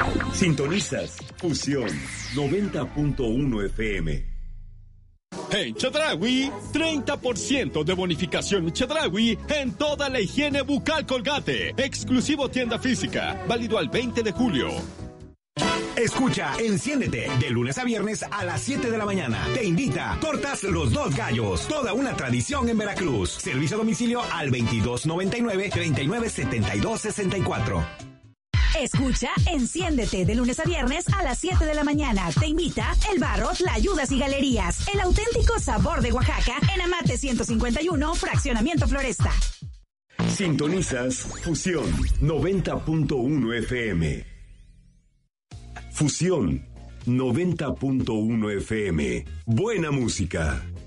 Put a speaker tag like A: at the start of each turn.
A: Sintonizas Fusión 90.1 FM.
B: En Chedraui, 30% de bonificación Chedraui en toda la higiene bucal Colgate. Exclusivo tienda física, válido al 20 de julio.
C: Escucha Enciéndete de lunes a viernes a las 7 de la mañana. Te invita Tortas Los Dos Gallos, toda una tradición en Veracruz. Servicio a domicilio al 2299-397264.
D: Escucha Enciéndete de lunes a viernes a las 7 de la mañana. Te invita El Barro, Tlayudas y Galerías. El auténtico sabor de Oaxaca en Amate 151, Fraccionamiento Floresta.
A: Sintonizas Fusión 90.1 FM. Fusión 90.1 FM. Buena música.